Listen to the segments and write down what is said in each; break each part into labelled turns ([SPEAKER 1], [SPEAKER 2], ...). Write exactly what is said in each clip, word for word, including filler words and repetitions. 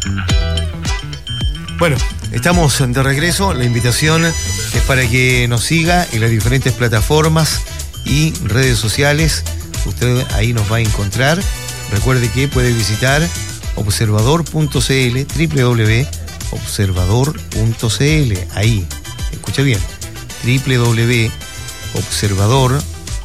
[SPEAKER 1] Bueno, estamos de regreso. La invitación es para que nos siga en las diferentes plataformas y redes sociales. Usted ahí nos va a encontrar. Recuerde que puede visitar observador punto c l, doble u doble u doble u punto observador punto c l. Ahí, escucha bien, doble u doble u doble u punto observador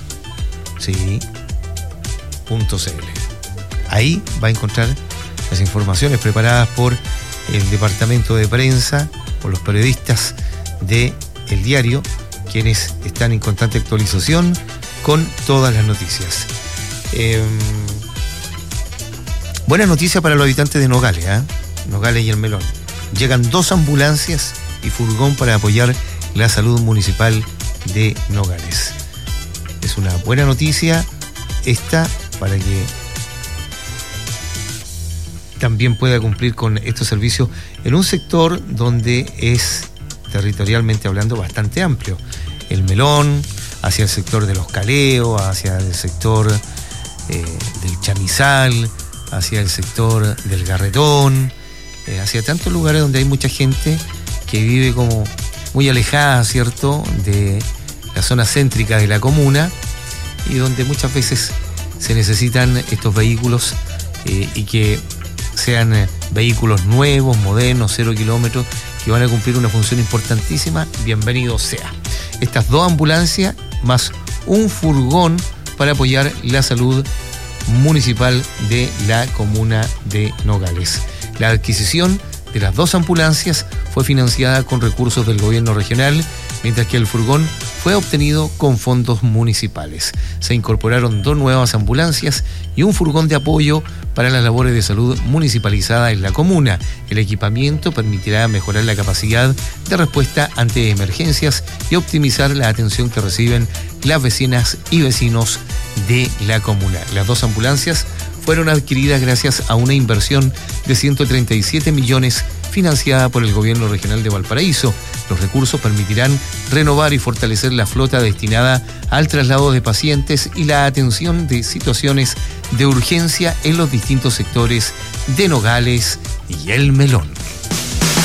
[SPEAKER 1] punto c l. Ahí va a encontrar las informaciones preparadas por el departamento de prensa, por los periodistas de El Diario, quienes están en constante actualización con todas las noticias. Eh, buena noticia para los habitantes de Nogales, ¿eh? Nogales y El Melón. Llegan dos ambulancias y furgón para apoyar la salud municipal de Nogales. Es una buena noticia esta para que también pueda cumplir con estos servicios en un sector donde es, territorialmente hablando, bastante amplio. El Melón, hacia el sector de Los Caleos, hacia el sector eh, del Chamizal, hacia el sector del Garretón, eh, hacia tantos lugares donde hay mucha gente que vive como muy alejada, ¿cierto?, de la zona céntrica de la comuna, y donde muchas veces se necesitan estos vehículos eh, y que sean eh, vehículos nuevos, modernos, cero kilómetros, que van a cumplir una función importantísima. Bienvenido sea. Estas dos ambulancias más un furgón para apoyar la salud municipal de la comuna de Nogales. La adquisición de las dos ambulancias fue financiada con recursos del gobierno regional, mientras que el furgón fue obtenido con fondos municipales. Se incorporaron dos nuevas ambulancias y un furgón de apoyo para las labores de salud municipalizada en la comuna. El equipamiento permitirá mejorar la capacidad de respuesta ante emergencias y optimizar la atención que reciben las vecinas y vecinos de la comuna. Las dos ambulancias fueron adquiridas gracias a una inversión de ciento treinta y siete millones financiada por el gobierno regional de Valparaíso. Los recursos permitirán renovar y fortalecer la flota destinada al traslado de pacientes y la atención de situaciones de urgencia en los distintos sectores de Nogales y El Melón.